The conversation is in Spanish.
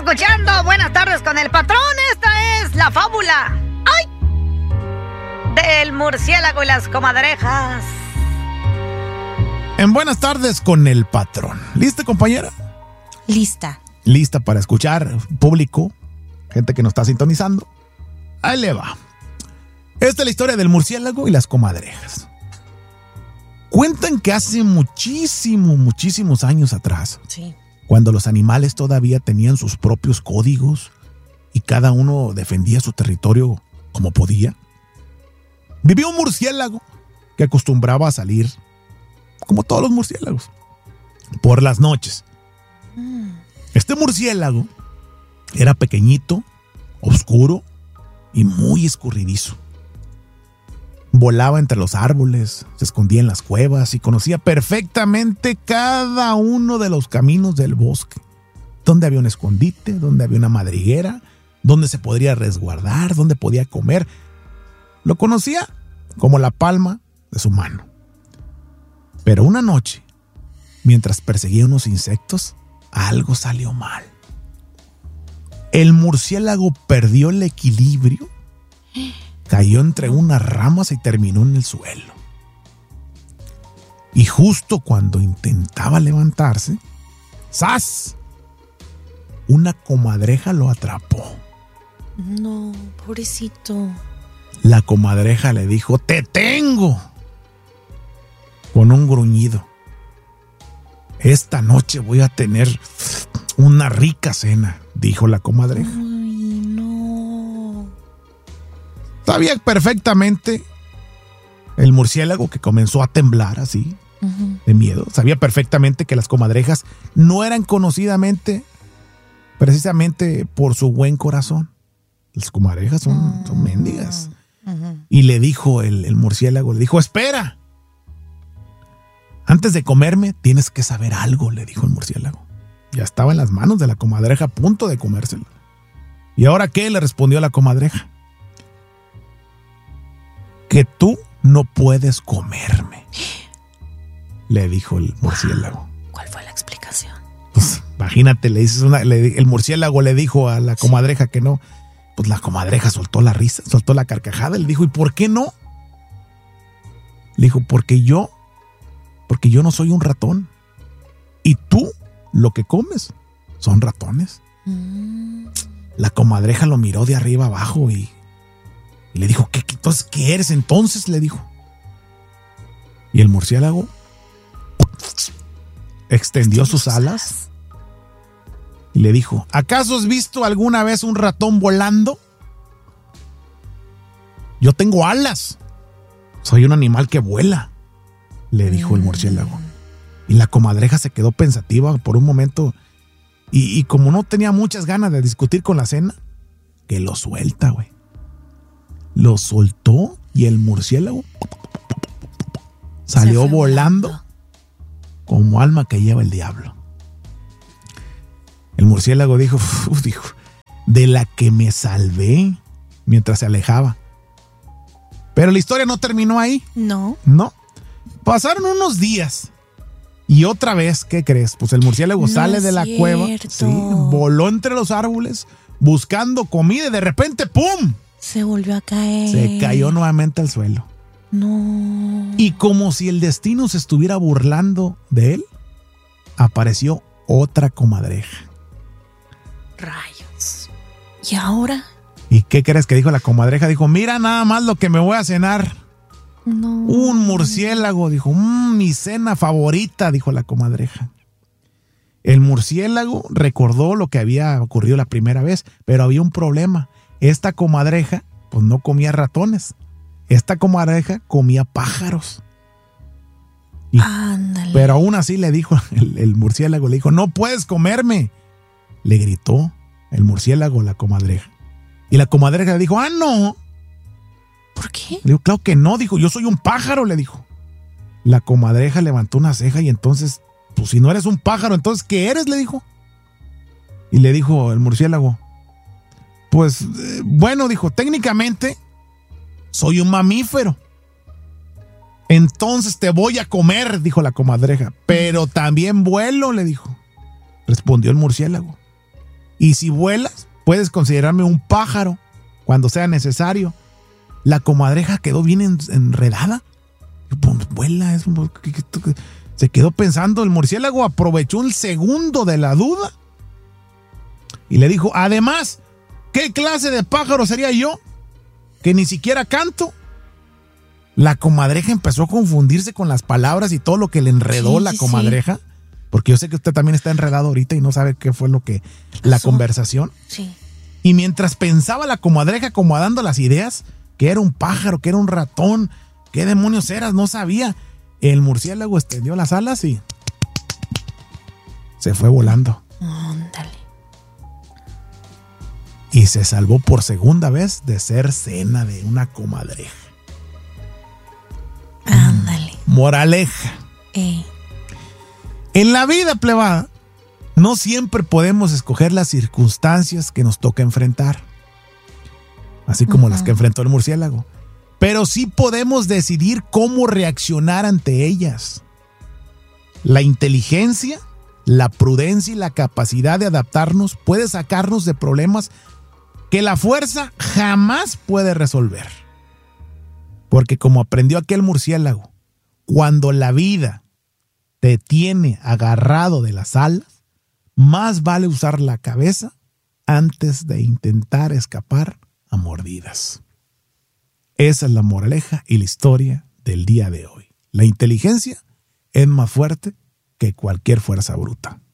escuchando Buenas tardes con el patrón. Esta es la fábula del murciélago y las comadrejas. En Buenas tardes con el patrón. ¿Lista, compañera? Lista. ¿Lista para escuchar, público? Gente que nos está sintonizando. Ahí le va. Esta es la historia del murciélago y las comadrejas. Cuentan que hace muchísimos años atrás, Sí. cuando los animales todavía tenían sus propios códigos y cada uno defendía su territorio como podía, vivía un murciélago que acostumbraba a salir, como todos los murciélagos, por las noches. Este murciélago era pequeñito, oscuro y muy escurridizo. Volaba entre los árboles, se escondía en las cuevas y conocía perfectamente cada uno de los caminos del bosque. Dónde había un escondite, dónde había una madriguera, dónde se podría resguardar, dónde podía comer. Lo conocía como la palma de su mano. Pero una noche, mientras perseguía unos insectos, algo salió mal. El murciélago perdió el equilibrio, cayó entre unas ramas y terminó en el suelo. Y justo cuando intentaba levantarse, ¡zas!, una comadreja lo atrapó. No, pobrecito. La comadreja le dijo: ¡te tengo!, con un gruñido. Esta noche voy a tener una rica cena, dijo la comadreja. Ay, no. Sabía perfectamente el murciélago, que comenzó a temblar así, de miedo. Sabía perfectamente que las comadrejas no eran conocidamente precisamente por su buen corazón. Las comadrejas son mendigas. Y le dijo el murciélago, le dijo: espera. Antes de comerme, tienes que saber algo, le dijo el murciélago. Ya estaba en las manos de la comadreja, a punto de comérsela. ¿Y ahora qué?, le respondió la comadreja. Que tú no puedes comerme, le dijo el murciélago. ¿Cuál fue la explicación? Pues imagínate, el murciélago le dijo a la comadreja que no. Pues la comadreja soltó la risa, soltó la carcajada y le dijo: ¿y por qué no? Le dijo: porque yo no soy un ratón. Y tú lo que comes son ratones. La comadreja lo miró de arriba abajo y le dijo: entonces, ¿qué eres entonces?, le dijo. Y el murciélago extendió sus alas y le dijo: ¿acaso has visto alguna vez un ratón volando? Yo tengo alas. Soy un animal que vuela, le dijo el murciélago. Y la comadreja se quedó pensativa por un momento y como no tenía muchas ganas de discutir con la cena, que lo suelta, güey. Lo soltó y el murciélago salió volando como alma que lleva el diablo. El murciélago dijo: de la que me salvé, mientras se alejaba. Pero la historia no terminó ahí. No. Pasaron unos días y otra vez, ¿qué crees? Pues el murciélago sale de la cueva, sí, voló entre los árboles buscando comida y de repente ¡pum! Se volvió a caer. Se cayó nuevamente al suelo. No. Y como si el destino se estuviera burlando de él, apareció otra comadreja. Rayos. ¿Y ahora? ¿Y qué crees que dijo la comadreja? Dijo: mira nada más lo que me voy a cenar. No. Un murciélago, dijo. Mi cena favorita, dijo la comadreja. El murciélago recordó lo que había ocurrido la primera vez, pero había un problema. Esta comadreja, pues no comía ratones. Esta comadreja comía pájaros. Ándale. Pero aún así le dijo, el murciélago le dijo: no puedes comerme. Le gritó el murciélago a la comadreja. Y la comadreja le dijo: no. ¿Por qué? Le dijo: claro que no, dijo, yo soy un pájaro, le dijo. La comadreja levantó una ceja y entonces, pues si no eres un pájaro, entonces ¿qué eres?, le dijo. Y le dijo el murciélago: pues, bueno, dijo, técnicamente soy un mamífero. Entonces te voy a comer, dijo la comadreja. Pero también vuelo, le dijo. Respondió el murciélago. Y si vuelas, puedes considerarme un pájaro cuando sea necesario. La comadreja quedó bien enredada. Pues vuela, se quedó pensando. El murciélago aprovechó un segundo de la duda y le dijo, además, ¿qué clase de pájaro sería yo? Que ni siquiera canto. La comadreja empezó a confundirse con las palabras y todo lo que le enredó la comadreja. Porque yo sé que usted también está enredado ahorita y no sabe qué fue lo que la conversación. Sí. Y mientras pensaba la comadreja acomodando las ideas, que era un pájaro, que era un ratón, qué demonios eras, no sabía. El murciélago extendió las alas y se fue volando. Ándale. Y se salvó por segunda vez de ser cena de una comadreja. Ándale. Moraleja. En la vida, plebada, no siempre podemos escoger las circunstancias que nos toca enfrentar, así como las que enfrentó el murciélago, pero sí podemos decidir cómo reaccionar ante ellas. La inteligencia, la prudencia y la capacidad de adaptarnos puede sacarnos de problemas que la fuerza jamás puede resolver. Porque como aprendió aquel murciélago, cuando la vida te tiene agarrado de las alas, más vale usar la cabeza antes de intentar escapar a mordidas. Esa es la moraleja y la historia del día de hoy. La inteligencia es más fuerte que cualquier fuerza bruta.